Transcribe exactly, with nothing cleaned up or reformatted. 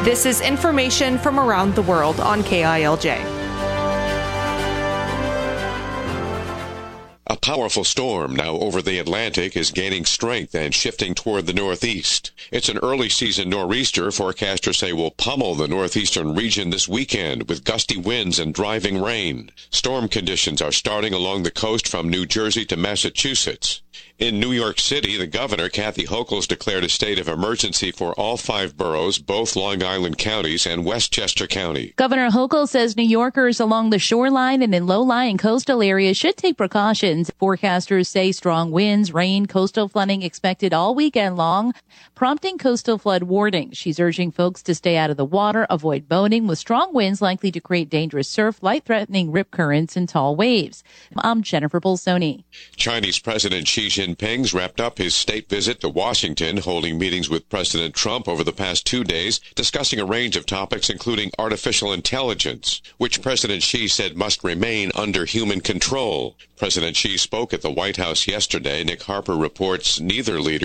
This is information from around the world on K I L J. A powerful storm now over the Atlantic is gaining strength and shifting toward the northeast. It's an early season nor'easter forecasters say will pummel the northeastern region this weekend with gusty winds and driving rain. Storm conditions are starting along the coast from New Jersey to Massachusetts. In New York City, the governor, Kathy Hochul, declared a state of emergency for all five boroughs, both Long Island counties and Westchester County. Governor Hochul says New Yorkers along the shoreline and in low-lying coastal areas should take precautions. Forecasters say strong winds, rain, coastal flooding expected all weekend long, prompting coastal flood warnings. She's urging folks to stay out of the water, avoid boating, with strong winds likely to create dangerous surf, life-threatening rip currents, and tall waves. I'm Jennifer Bolsoni. Chinese President Xi Jinping's wrapped up his state visit to Washington, holding meetings with President Trump over the past two days, discussing a range of topics including artificial intelligence, which President Xi said must remain under human control. President Xi spoke at the White House yesterday. Nick Harper reports neither leader